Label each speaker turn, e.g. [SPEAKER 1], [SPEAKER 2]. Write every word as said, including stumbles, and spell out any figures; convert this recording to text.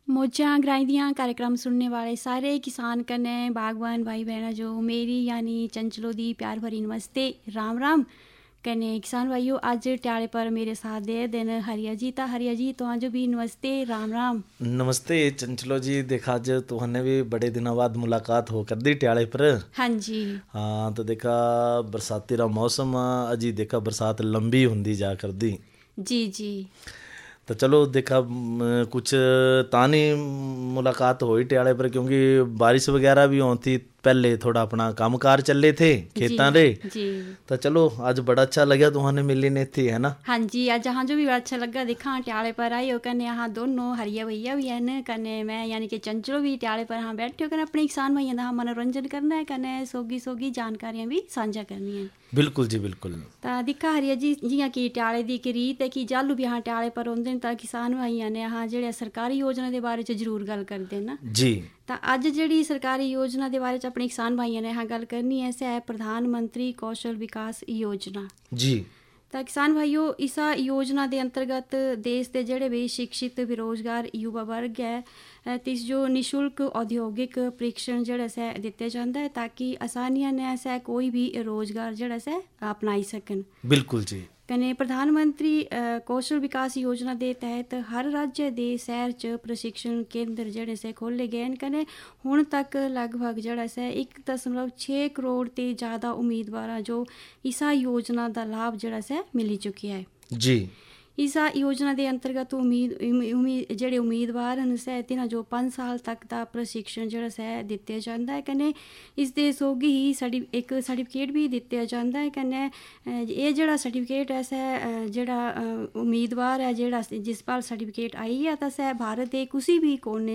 [SPEAKER 1] मौजां ग्राईं दियां कार्यक्रम सुनने वाले सारे किसान कन्नै बागवान भाई बहना जो मेरी यानी चंचलो दी प्यार भरी नमस्ते राम राम कन्नै किसान भाइयों अज ट्याले पर मेरे साथ दे दिन हरिया जी ता हरिया जी तुहां भी नमस्ते राम राम।
[SPEAKER 2] नमस्ते चंचलो जी, देखा अज तुहने भी बड़े दिनों बाद मुलाकात हो कर दी ट्याले पर।
[SPEAKER 1] हाँ जी
[SPEAKER 2] हाँ तो देखा बरसाती रा मौसम अजी देखा बरसात लंबी होंदी जा कर दी
[SPEAKER 1] जी जी
[SPEAKER 2] तो चलो देखा कुछ तानी मुलाकात हुई ट्याले पर क्योंकि बारिश वगैरह भी होती पहले थोड़ा अपना कामकार चले थे खेतां रे
[SPEAKER 1] जी
[SPEAKER 2] तो चलो आज बड़ा अच्छा लगा तुहने मिली ने थी है ना।
[SPEAKER 1] हाँ जी अज हाँ जो भी बड़ा अच्छा लगा देखा ट्याले पर आई हो कने हाँ दोनों हरिया भैया भी हैं कने मैं यानी कि चंचलो भी ट्याले पर हाँ बैठे हो कने अपने किसान भाइयों का हाँ मनोरंजन करना है कने सोगी सोगी जानकारियां भी साझा करनी है।
[SPEAKER 2] बिल्कुल जी बिल्कुल।
[SPEAKER 1] तो दिखा हरिया जी जियां कि ट्याले दी की रीत है कि जालू भी हाँ ट्याले पर होंदे न तां किसान भाइयां ने हाँ जेह्ड़े सरकारी योजना दे बारे च जरूर गल करदे न
[SPEAKER 2] जी।
[SPEAKER 1] तो अज जिहड़ी सरकारी योजना के बारे च अपने किसान भाइयों ने हाँ गल करनी है सै प्रधानमंत्री कौशल विकास योजना
[SPEAKER 2] जी।
[SPEAKER 1] तो किसान भाइयों इस योजना के अंतर्गत देश के जेह्ड़े भी शिक्षित बेरोजगार युवा वर्ग है तिस जो निशुल्क औद्योगिक प्रशिक्षण जेह्ड़ा सै दित्ता जाता है ताकि आसानियां ने सै कोई भी रोजगार जेह्ड़ा सै अपनाई सकन।
[SPEAKER 2] बिल्कुल जी।
[SPEAKER 1] कने प्रधानमंत्री कौशल विकास योजना के तहत हर राज्य के शहर च प्रशिक्षण केंद्र जेह्ड़े से खोले गए न कने हुण तक लगभग जेह्ड़ा से एक दशमलव छे करोड़ ते ज़्यादा उम्मीदवार जो इस योजना का लाभ जेह्ड़ा से मिली चुकी है
[SPEAKER 2] जी।
[SPEAKER 1] इस योजना के अंतर्गत उम्मीद उम्मीद जेह्ड़े उम्मीदवार न सै तिन्हां जो पंज साल तक का प्रशिक्षण जेह्ड़ा सै दित्ता जाता है कने इस दे सोगी ही सर्टि एक सर्टिफिकेट भी दित्ता जाता है कने एह् जेह्ड़ा सर्टिफिकेट है सै जेह्ड़ा उम्मीदवार है जेह्ड़ा जिस पाल सर्टिफिकेट आई है तां सै भारत दे कुसी भी कोने